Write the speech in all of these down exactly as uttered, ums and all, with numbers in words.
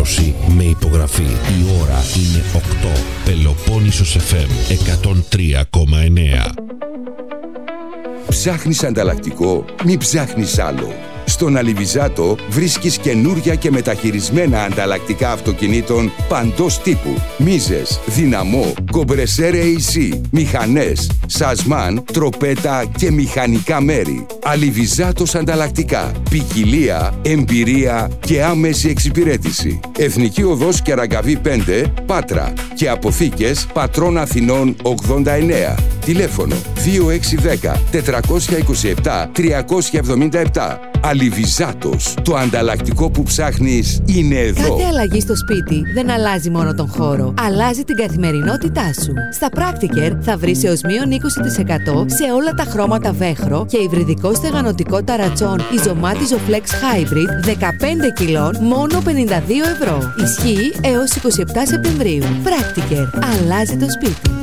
ενημέρωση με υπογραφή. Η ώρα είναι οκτώ. Πελοπόννησος εφ εμ εκατόν τρία κόμμα εννέα. Ψάχνεις ανταλλακτικό, μη ψάχνεις άλλο. Στον Αλιβιζάτο βρίσκεις καινούρια και μεταχειρισμένα ανταλλακτικά αυτοκινήτων παντός τύπου. Μίζες, δυναμό, κομπρεσέρ έι σι, μηχανές, σασμάν, τροπέτα και μηχανικά μέρη. Αλιβιζάτος ανταλλακτικά. Ποικιλία, εμπειρία και άμεση εξυπηρέτηση. Εθνική Οδός Κεραγκαβή πέντε, Πάτρα. Και αποθήκες Πατρών Αθηνών ογδόντα εννέα. Τηλέφωνο δύο έξι ένα μηδέν τετρακόσια είκοσι επτά τριακόσια εβδομήντα επτά. Αλιβιζάτος. Το ανταλλακτικό που ψάχνεις είναι εδώ. Κάθε αλλαγή στο σπίτι δεν αλλάζει μόνο τον χώρο. Αλλάζει την καθημερινότητά σου. Στα Practiker θα βρεις έως μείον είκοσι τοις εκατό σε όλα τα χρώματα βέχρο και υβριδικό στεγανοτικό ταρατσόν Ιζωμάτιζο Flex Hybrid δεκαπέντε κιλών μόνο πενήντα δύο ευρώ. Ισχύει έως είκοσι επτά Σεπτεμβρίου. Practiker. Αλλάζει το σπίτι.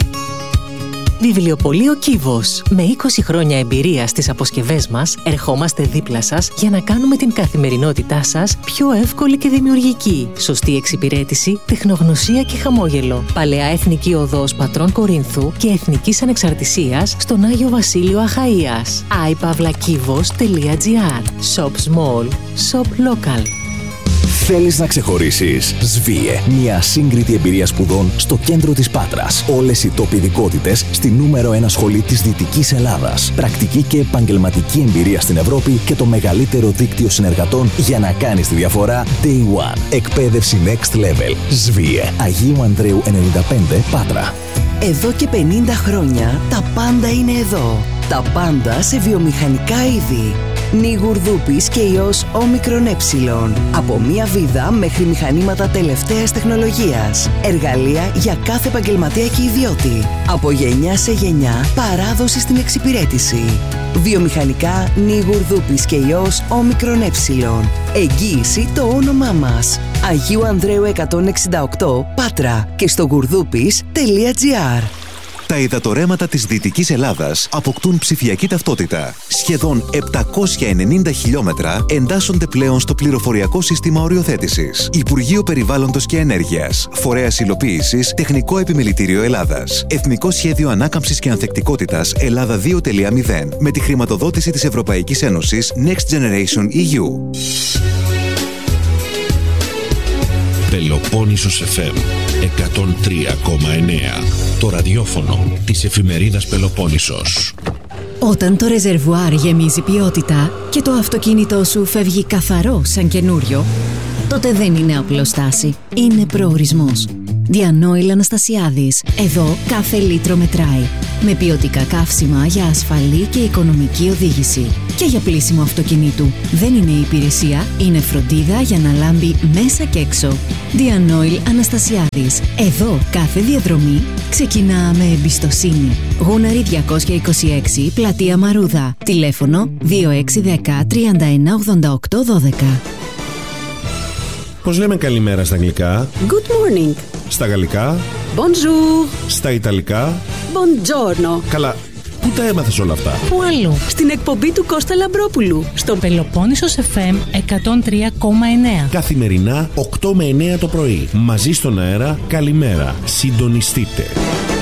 Βιβλιοπωλείο Κύβος. Με είκοσι χρόνια εμπειρία στις αποσκευές μας, ερχόμαστε δίπλα σας για να κάνουμε την καθημερινότητά σας πιο εύκολη και δημιουργική. Σωστή εξυπηρέτηση, τεχνογνωσία και χαμόγελο. Παλαιά Εθνική Οδός Πατρών Κορίνθου και Εθνικής Ανεξαρτησίας στον Άγιο Βασίλειο Αχαΐας. άι παύλα κύβος τελεία τζι άρ. Shop Small, Shop Local. Θέλεις να ξεχωρίσεις? ΣΒΙΕ. Μια σύγκριτη εμπειρία σπουδών στο κέντρο της Πάτρας. Όλες οι top ειδικότητες στη νούμερο ένα σχολή της Δυτικής Ελλάδας. Πρακτική και επαγγελματική εμπειρία στην Ευρώπη και το μεγαλύτερο δίκτυο συνεργατών για να κάνεις τη διαφορά Day One. Εκπαίδευση Next Level. ΣΒΙΕ. Αγίου Ανδρέου ενενήντα πέντε, Πάτρα. Εδώ και πενήντα χρόνια τα πάντα είναι εδώ. Τα πάντα σε βιομηχανικά είδη. Νιγουρδούπης και ιός όμικρον ε. Από μία βίδα μέχρι μηχανήματα τελευταίας τεχνολογίας. Εργαλεία για κάθε επαγγελματία και ιδιώτη. Από γενιά σε γενιά παράδοση στην εξυπηρέτηση. Βιομηχανικά Νιγουρδούπης και ιός όμικρον ε. Εγγύηση το όνομά μας. Αγίου Ανδρέου εκατόν εξήντα οκτώ, Πάτρα και στο γουρδούπης τελεία τζι άρ. Τα υδατορρέματα της Δυτικής Ελλάδας αποκτούν ψηφιακή ταυτότητα. Σχεδόν επτακόσια ενενήντα χιλιόμετρα εντάσσονται πλέον στο πληροφοριακό σύστημα οριοθέτησης. Υπουργείο Περιβάλλοντος και Ενέργειας. Φορέας Υλοποίησης Τεχνικό Επιμελητήριο Ελλάδας. Εθνικό Σχέδιο Ανάκαμψης και Ανθεκτικότητας Ελλάδα δύο τελεία μηδέν. Με τη χρηματοδότηση της Ευρωπαϊκής Ένωσης Next Generation ι γιου. Πελοπόννησος εφ εμ εκατόν τρία κόμμα εννέα. Το ραδιόφωνο της εφημερίδας Πελοπόννησος. Όταν το ρεζερβουάρ γεμίζει ποιότητα και το αυτοκίνητό σου φεύγει καθαρό σαν καινούριο, τότε δεν είναι απλώς στάση, είναι προορισμός. Διανόηλ Αναστασιάδης. Εδώ κάθε λίτρο μετράει. Με ποιοτικά καύσιμα για ασφαλή και οικονομική οδήγηση. Και για πλύσιμο αυτοκινήτου. Δεν είναι υπηρεσία, είναι φροντίδα για να λάμπει μέσα και έξω. Διανόηλ Αναστασιάδης. Εδώ κάθε διαδρομή ξεκινά με εμπιστοσύνη. Γούναρη διακόσια είκοσι έξι, Πλατεία Μαρούδα. Τηλέφωνο δύο έξι ένα μηδέν τριάντα ένα ογδόντα οκτώ δώδεκα. Πώς λέμε καλημέρα στα αγγλικά? Good morning. Στα γαλλικά? Bonjour. Στα ιταλικά? Buongiorno. Καλά, πού τα έμαθες όλα αυτά? Πού αλλού? Στην εκπομπή του Κώστα Λαμπρόπουλου. Στο Πελοπόννησος εφ εμ εκατόν τρία κόμμα εννέα. Καθημερινά οκτώ με εννέα το πρωί. Μαζί στον αέρα, καλημέρα. Συντονιστείτε.